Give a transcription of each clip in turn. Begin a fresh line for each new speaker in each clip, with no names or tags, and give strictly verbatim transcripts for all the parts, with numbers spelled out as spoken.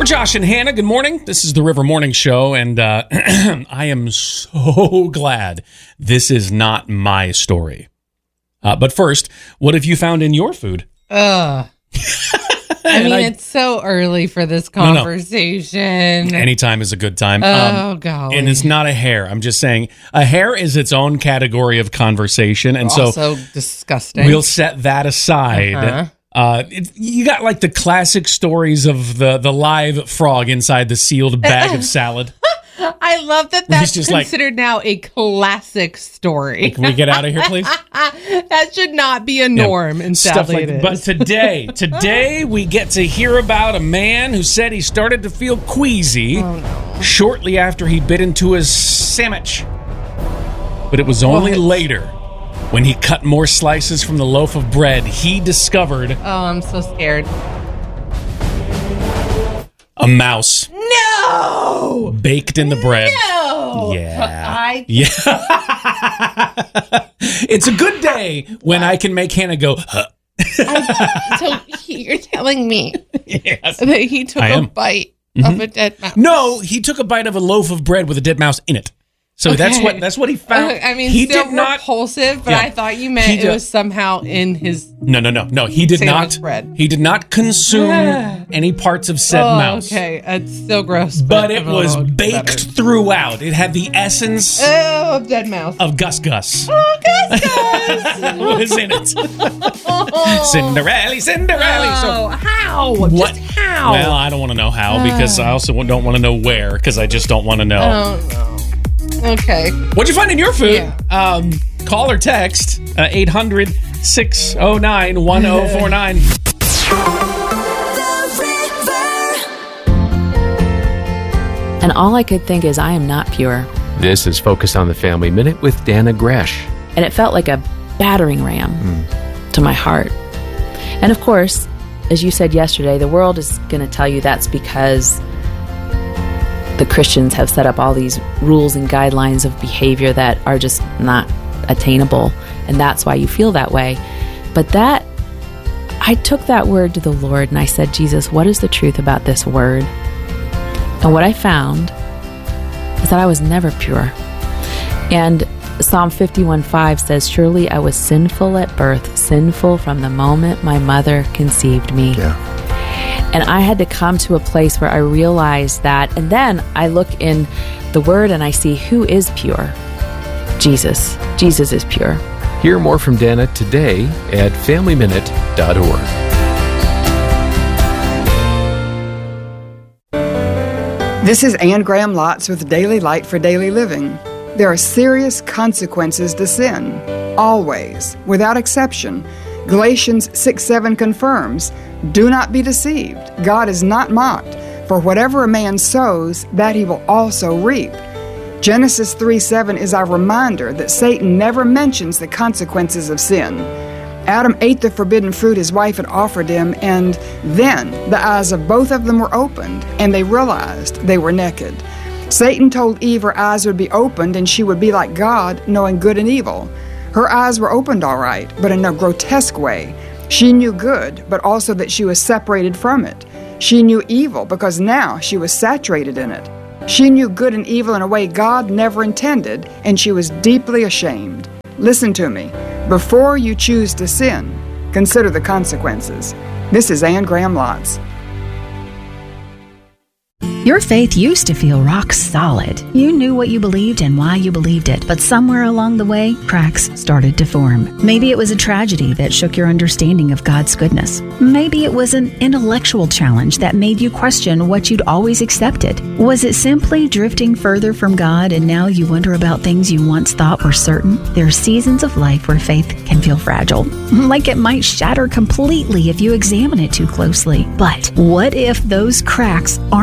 For Josh and Hannah, good morning. This is the River Morning Show, and uh, I am so glad this is not my story. Uh, but first, what have you found in your food?
Ugh. I mean, I, it's so early for this conversation.
No, no. Anytime is a good time.
Oh,
um,
God.
And it's not a hair. I'm just saying a hair is its own category of conversation. And so
also disgusting.
We'll set that aside. Uh-huh. Uh, it, you got like the classic stories of the, the live frog inside the sealed bag of salad.
I love that that's
just
considered
like,
now a classic story.
Can we get out of here, please?
That should not be a norm, yeah, and sadly like, it is.
But today, today we get to hear about a man who said he started to feel queasy oh, no. shortly after he bit into his sandwich. But it was only what? later, when he cut more slices from the loaf of bread, he discovered...
Oh, I'm so scared.
A mouse.
No!
Baked in the bread.
No!
Yeah.
I...
Yeah. It's a good day when I can make Hannah go, huh.
I, so he, you're telling me
yes,
that he took
I
a
am.
bite
mm-hmm.
of a dead mouse?
No, he took a bite of a loaf of bread with a dead mouse in it. So
okay.
that's what that's what he found.
Uh, I mean,
he
still
did not,
repulsive, but
yeah.
I thought you meant
did,
it was somehow in his.
No, no, no, no. He did not.
Bread.
He did not consume any parts of said
oh,
mouse.
Okay, it's still gross,
but,
but
it was baked
better.
throughout. It had the essence
oh, of dead mouse
of Gus Gus.
Oh, Gus Gus
was in it. oh. Cinderella, Cinderella.
Oh,
so
how?
What?
Just how?
Well, I don't want to know how because I also don't want to know where because I just don't want to know.
Oh no. Okay.
What'd you find in your food?
Yeah.
Um, call or text uh, eight hundred, six oh nine, one oh four nine.
And all I could think is I am not pure.
This is Focus on the Family Minute with Dana Gresh.
And it felt like a battering ram mm. to my heart. And of course, as you said yesterday, the world is going to tell you that's because the Christians have set up all these rules and guidelines of behavior that are just not attainable, and that's why you feel that way. But that, I took that word to the Lord and I said, Jesus, what is the truth about this word? And what I found is that I was never pure. And Psalm fifty-one five says, surely I was sinful at birth, sinful from the moment my mother conceived me.
Yeah.
And I had to come to a place where I realized that. And then I look in the Word and I see who is pure. Jesus. Jesus is pure.
Hear more from Dana today at family minute dot org.
This is Anne Graham Lotz with Daily Light for Daily Living. There are serious consequences to sin, always, without exception. Galatians six seven confirms, do not be deceived. God is not mocked. For whatever a man sows, that he will also reap. Genesis three seven is our reminder that Satan never mentions the consequences of sin. Adam ate the forbidden fruit his wife had offered him, and then the eyes of both of them were opened, and they realized they were naked. Satan told Eve her eyes would be opened and she would be like God, knowing good and evil. Her eyes were opened all right, but in a grotesque way. She knew good, but also that she was separated from it. She knew evil because now she was saturated in it. She knew good and evil in a way God never intended, and she was deeply ashamed. Listen to me. Before you choose to sin, consider the consequences. This is Anne Graham Lotz.
Your faith used to feel rock solid. You knew what you believed and why you believed it, but somewhere along the way, cracks started to form. Maybe it was a tragedy that shook your understanding of God's goodness. Maybe it was an intellectual challenge that made you question what you'd always accepted. Was it simply drifting further from God and now you wonder about things you once thought were certain? There are seasons of life where faith can feel fragile, like it might shatter completely if you examine it too closely. But what if those cracks aren't signs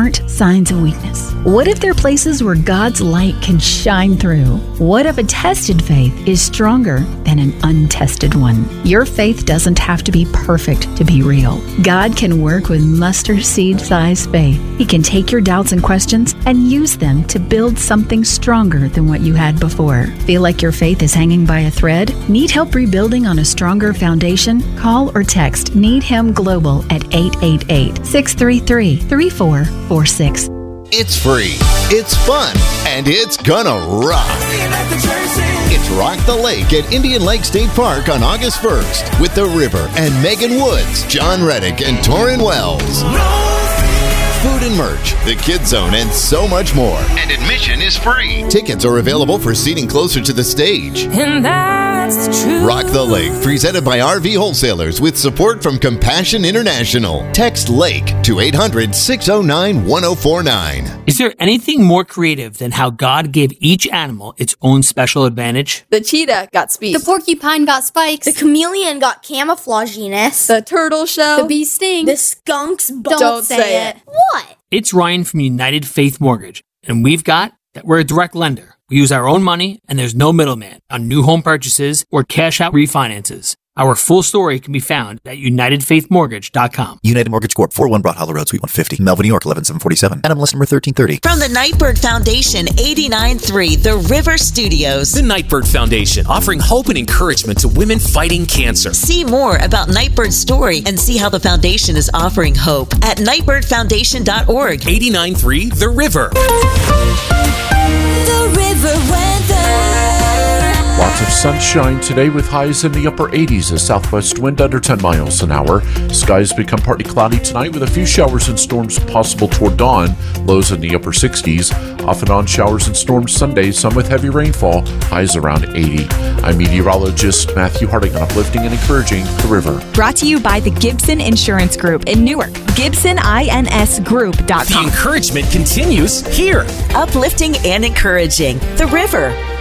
signs of weakness? What if there are places where God's light can shine through? What if a tested faith is stronger than an untested one? Your faith doesn't have to be perfect to be real. God can work with mustard seed sized faith. He can take your doubts and questions and use them to build something stronger than what you had before. Feel like your faith is hanging by a thread? Need help rebuilding on a stronger foundation? Call or text Need Him Global at eight eight eight, six three three, three four four six.
It's free, it's fun, and it's gonna rock. It's Rock the Lake at Indian Lake State Park on August first with The River and Megan Woods, John Reddick, and Torrin Wells. Food and merch, the Kids Zone, and so much more. And admission is free. Tickets are available for seating closer to the stage.
And that's true.
Rock the Lake, presented by R V Wholesalers with support from Compassion International. Text LAKE to eight hundred, six oh nine, one oh four nine.
Is there anything more creative than how God gave each animal its own special advantage?
The cheetah got speed.
The porcupine got spikes.
The chameleon got camouflaginess.
The turtle shell.
The bee sting.
The skunk's
Don't, Don't say, say it.
it. What?
It's Ryan from United Faith Mortgage, and we've got that we're a direct lender. We use our own money, and there's no middleman on new home purchases or cash-out refinances. Our full story can be found at united faith mortgage dot com.
United Mortgage Corp, four oh one Broad Hollow Road, Suite one fifty, Melville, New York, eleven seven forty-seven. N M L S number thirteen thirty.
From the Nightbird Foundation, eighty-nine point three, The River Studios.
The Nightbird Foundation, offering hope and encouragement to women fighting cancer.
See more about Nightbird's story and see how the foundation is offering hope at nightbird foundation dot org.
eighty-nine point three, The River.
The River Weather.
Lots of sunshine today with highs in the upper eighties, a southwest wind under ten miles an hour. Skies become partly cloudy tonight with a few showers and storms possible toward dawn. Lows in the upper sixties. Off and on showers and storms Sunday, some with heavy rainfall. Highs around eighty. I'm meteorologist Matthew Harding on Uplifting and Encouraging The River.
Brought to you by the Gibson Insurance Group in Newark. Gibson Ins Group dot com.
The encouragement continues here.
Uplifting and Encouraging The River.